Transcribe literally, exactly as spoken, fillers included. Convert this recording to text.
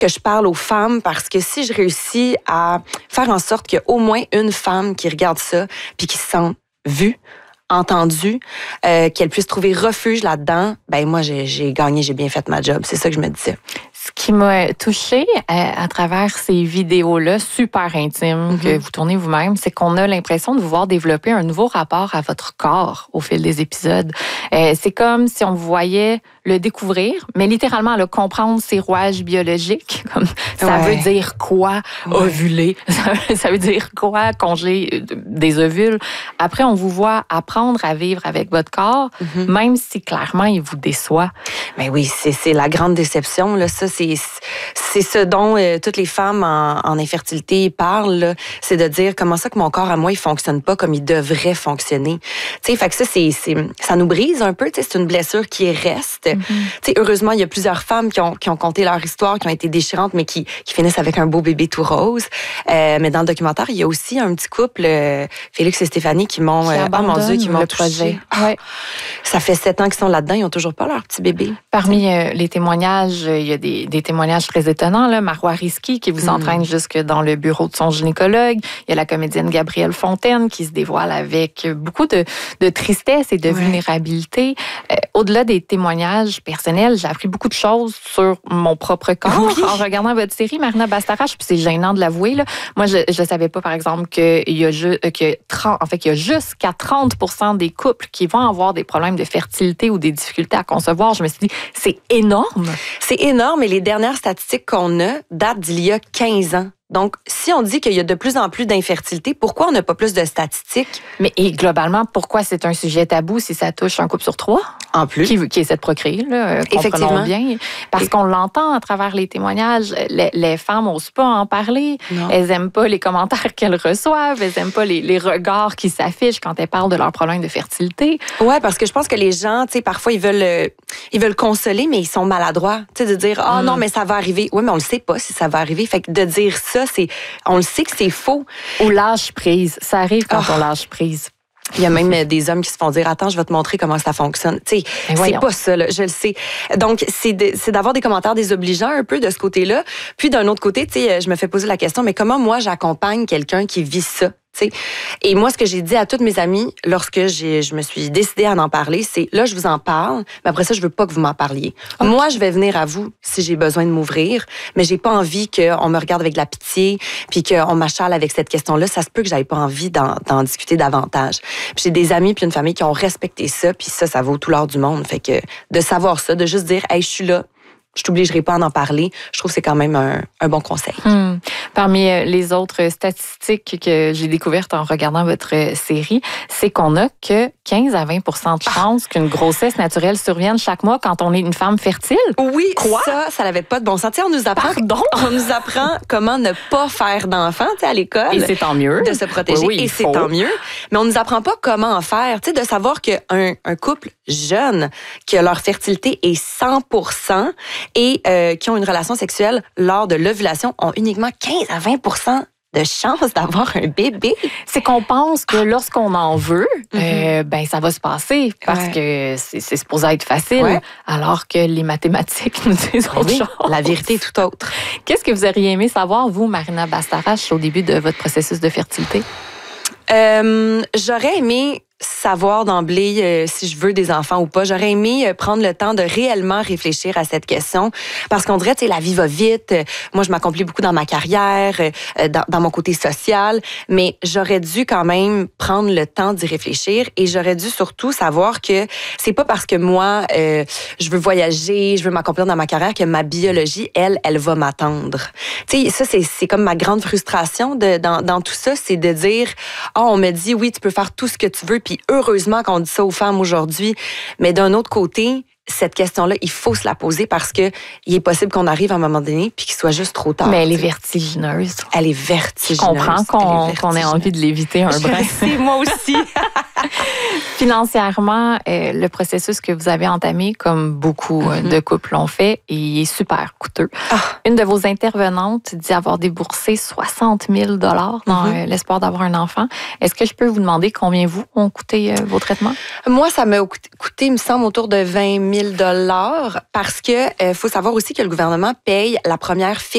que je parle aux femmes parce que si je réussis à faire en sorte qu'il y a au moins une femme qui regarde ça puis qui se sent vue, entendue, euh, qu'elle puisse trouver refuge là-dedans, ben moi, j'ai, j'ai gagné, j'ai bien fait ma job. C'est ça que je me disais. Ce qui m'a touchée à, à travers ces vidéos-là, super intimes, mm-hmm. que vous tournez vous-même, c'est qu'on a l'impression de vous voir développer un nouveau rapport à votre corps au fil des épisodes. Euh, c'est comme si on vous voyait le découvrir, mais littéralement le comprendre ses rouages biologiques. Comme, ça ouais. veut dire quoi ouais. ovuler? Ça, ça veut dire quoi congeler des ovules? Après, on vous voit apprendre à vivre avec votre corps, mm-hmm. même si clairement il vous déçoit. Mais oui, c'est, c'est la grande déception. Là. Ça, c'est, c'est ce dont euh, toutes les femmes en, en infertilité parlent. Là. C'est de dire comment ça que mon corps à moi, il fonctionne pas comme il devrait fonctionner. Tu sais, fait que ça, c'est, c'est, ça nous brise un peu. Tu sais, c'est une blessure qui reste. Mm-hmm. Tu sais, heureusement, il y a plusieurs femmes qui ont, qui ont conté leur histoire, qui ont été déchirantes, mais qui, qui finissent avec un beau bébé tout rose. Euh, mais dans le documentaire, il y a aussi un petit couple, euh, Félix et Stéphanie, qui m'ont, qui euh, oh mon Dieu, qui m'ont touché. Ah, ouais. Ça fait sept ans qu'ils sont là-dedans, ils ont toujours pas leur petit bébé. Parmi euh, les témoignages, il y a des, des témoignages très étonnants. Là. Marois Risky qui vous mm. entraîne jusque dans le bureau de son gynécologue. Il y a la comédienne Gabrielle Fontaine qui se dévoile avec beaucoup de, de tristesse et de ouais. vulnérabilité. Euh, au-delà des témoignages personnels, j'ai appris beaucoup de choses sur mon propre corps oui. en regardant votre série, Marina Bastarache. Puis c'est gênant de l'avouer. Là. Moi, je ne savais pas, par exemple, qu'il y a, ju- que trente, en fait, qu'il y a jusqu'à trente pour cent des couples qui vont avoir des problèmes de fertilité ou des difficultés à concevoir. Je me suis dit, c'est énorme. C'est énorme et les dernières statistiques qu'on a datent d'il y a quinze ans. Donc, si on dit qu'il y a de plus en plus d'infertilité, pourquoi on n'a pas plus de statistiques? Mais et globalement, pourquoi c'est un sujet tabou si ça touche un couple sur trois? En plus. Qui, qui essaie de procréer, là, comprenons bien. Parce et... qu'on l'entend à travers les témoignages. Les, les femmes n'osent pas en parler. Non. Elles n'aiment pas les commentaires qu'elles reçoivent. Elles n'aiment pas les, les regards qui s'affichent quand elles parlent de leurs problèmes de fertilité. Oui, parce que je pense que les gens, tu sais, parfois, ils veulent, ils veulent consoler, mais ils sont maladroits. Tu sais, de dire, ah oh, mm. non, mais ça va arriver. Oui, mais on ne le sait pas si ça va arriver. Fait que de dire ça, c'est, on le sait que c'est faux. Ou lâche prise. Ça arrive quand oh. on lâche prise. Il y a même des hommes qui se font dire, attends, je vais te montrer comment ça fonctionne. Tu sais, c'est pas ça, là, je le sais. Donc, c'est, de, c'est d'avoir des commentaires désobligeants un peu de ce côté-là. Puis d'un autre côté, tu sais, je me fais poser la question, mais comment moi j'accompagne quelqu'un qui vit ça? T'sais. Et moi, ce que j'ai dit à toutes mes amies lorsque j'ai, je me suis décidée à en parler, c'est là, je vous en parle, mais après ça, je veux pas que vous m'en parliez. Okay. Moi, je vais venir à vous si j'ai besoin de m'ouvrir, mais j'ai pas envie qu'on me regarde avec de la pitié, puis qu'on m'achale avec cette question-là. Ça se peut que j'avais pas envie d'en, d'en discuter davantage. Puis j'ai des amis puis une famille qui ont respecté ça, puis ça, ça vaut tout l'or du monde. Fait que de savoir ça, de juste dire, hey, je suis là. Je t'obligerai pas à en parler. Je trouve que c'est quand même un, un bon conseil. Hum. Parmi les autres statistiques que j'ai découvertes en regardant votre série, c'est qu'on a que quinze à vingt pour cent de chances ah. qu'une grossesse naturelle survienne chaque mois quand on est une femme fertile. Oui, quoi? Ça, ça n'avait pas de bon sens. T'sais, on nous apprend, Pardon? on nous apprend comment ne pas faire d'enfants à l'école. Et c'est tant mieux. De se protéger. Oui, oui, et c'est tant mieux. Mais on nous apprend pas comment en faire. T'sais, de savoir qu'un un couple jeune, que leur fertilité est cent pour cent et euh, qui ont une relation sexuelle lors de l'ovulation ont uniquement quinze à vingt pour cent de chance d'avoir un bébé. C'est qu'on pense que lorsqu'on en veut, mm-hmm. euh, ben ça va se passer parce ouais. que c'est, c'est supposé être facile, ouais. alors que les mathématiques nous disent autre oui, chose. La vérité est tout autre. Qu'est-ce que vous auriez aimé savoir, vous, Marina Bastarache, au début de votre processus de fertilité? Euh, j'aurais aimé savoir d'emblée euh, si je veux des enfants ou pas. J'aurais aimé euh, prendre le temps de réellement réfléchir à cette question parce qu'on dirait, tu sais, la vie va vite. Euh, moi, je m'accomplis beaucoup dans ma carrière, euh, dans, dans mon côté social, mais j'aurais dû quand même prendre le temps d'y réfléchir et j'aurais dû surtout savoir que c'est pas parce que moi, euh, je veux voyager, je veux m'accomplir dans ma carrière que ma biologie, elle, elle va m'attendre. Tu sais, ça, c'est, c'est comme ma grande frustration de, dans, dans tout ça, c'est de dire, ah, oh, on me dit, oui, tu peux faire tout ce que tu veux, puis heureusement qu'on dit ça aux femmes aujourd'hui. Mais d'un autre côté, cette question-là, il faut se la poser parce que il est possible qu'on arrive à un moment donné puis qu'il soit juste trop tard. Mais elle est vertigineuse. Elle est vertigineuse. Je comprends qu'on, qu'on ait envie de l'éviter un brin. C'est moi aussi. Financièrement, euh, le processus que vous avez entamé, comme beaucoup mm-hmm. de couples l'ont fait, il est super coûteux. Ah. Une de vos intervenantes dit avoir déboursé soixante mille dollars dans mm-hmm. euh, l'espoir d'avoir un enfant. Est-ce que je peux vous demander combien vous ont coûté euh, vos traitements? Moi, ça m'a coûté, il me semble, autour de vingt mille dollars parce que euh, faut savoir aussi que le gouvernement paye la première